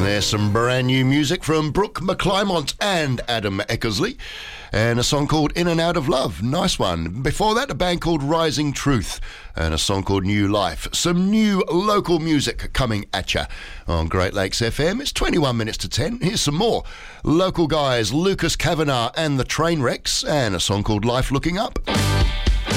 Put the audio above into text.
there's some brand new music from Brooke McClymont and Adam Eckersley, and a song called In and Out of Love. Nice one. Before that, a band called Rising Truth and a song called New Life. Some new local music coming at you on Great Lakes FM. It's 21 minutes to 10. Here's some more. Local guys, Lucas Kavanagh and the Trainwrecks, and a song called Life Looking Up.